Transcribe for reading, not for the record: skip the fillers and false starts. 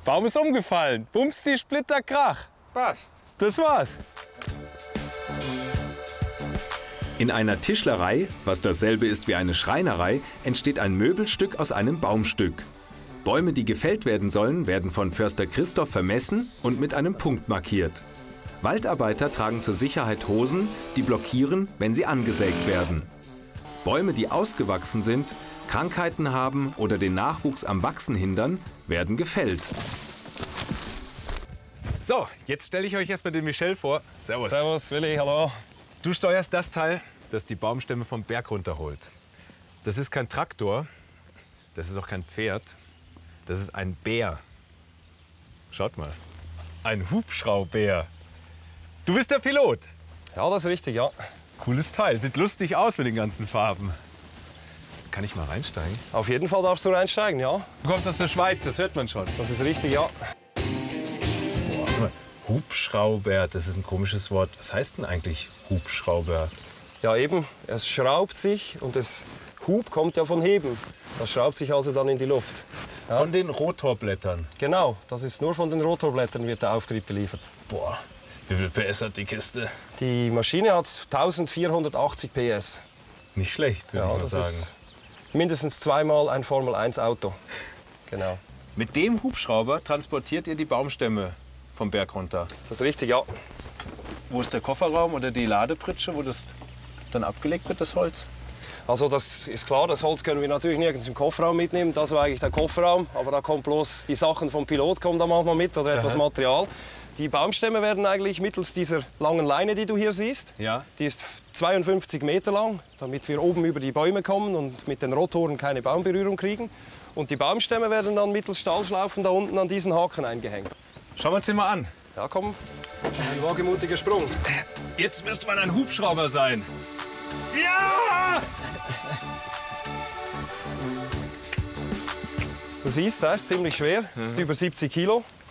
Baum ist umgefallen. Bums, die Splitter, Krach. Passt. Das war's. In einer Tischlerei, was dasselbe ist wie eine Schreinerei, entsteht ein Möbelstück aus einem Baumstück. Bäume, die gefällt werden sollen, werden von Förster Christoph vermessen und mit einem Punkt markiert. Waldarbeiter tragen zur Sicherheit Hosen, die blockieren, wenn sie angesägt werden. Bäume, die ausgewachsen sind, Krankheiten haben oder den Nachwuchs am Wachsen hindern, werden gefällt. So, jetzt stelle ich euch erstmal den Michel vor. Servus. Servus, Willi, hallo. Du steuerst das Teil, das die Baumstämme vom Berg runterholt. Das ist kein Traktor, das ist auch kein Pferd, das ist ein Bär. Schaut mal, ein Hubschraubbär. Du bist der Pilot. Ja, das ist richtig, ja. Cooles Teil, sieht lustig aus mit den ganzen Farben. Kann ich mal reinsteigen? Auf jeden Fall darfst du reinsteigen, ja. Du kommst aus der Schweiz, das hört man schon. Das ist richtig, ja. Hubschrauber, das ist ein komisches Wort. Was heißt denn eigentlich Hubschrauber? Ja, eben, es schraubt sich und das Hub kommt ja von Heben. Das schraubt sich also dann in die Luft. Ja. Von den Rotorblättern. Genau, das ist nur von den Rotorblättern wird der Auftrieb geliefert. Boah, wie viel PS hat die Kiste? Die Maschine hat 1480 PS. Nicht schlecht, würde Ja, ich mal das sagen. ist mindestens zweimal ein Formel-1-Auto. Genau. Mit dem Hubschrauber transportiert ihr die Baumstämme vom Berg runter. Das ist richtig, ja. Wo ist der Kofferraum oder die Ladepritsche, wo das dann abgelegt wird, das Holz? Also das ist klar, das Holz können wir natürlich nirgends im Kofferraum mitnehmen. Das war eigentlich der Kofferraum, aber da kommt bloß die Sachen vom Pilot kommen da manchmal mit oder etwas Material. Die Baumstämme werden eigentlich mittels dieser langen Leine, die du hier siehst, Ja. die ist 52 Meter lang, damit wir oben über die Bäume kommen und mit den Rotoren keine Baumberührung kriegen. Und die Baumstämme werden dann mittels Stahlschlaufen da unten an diesen Haken eingehängt. Schauen wir uns den mal an. Ja, komm, ein wagemutiger Sprung. Jetzt müsste man ein Hubschrauber sein. Ja! Du siehst, der ist ziemlich schwer, ist über 70 Kilo.